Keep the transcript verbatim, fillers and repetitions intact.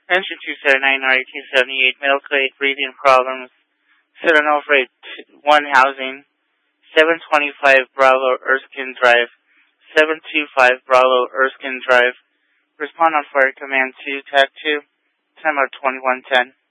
Engine two seventy-nine R eighteen seventy-eight, middle clade, breathing problems, Citadel Freight one housing, seven twenty-five Bravo Erskine Drive, seven twenty-five Bravo Erskine Drive. Respond on fire command two, T A C two, time out twenty-one ten.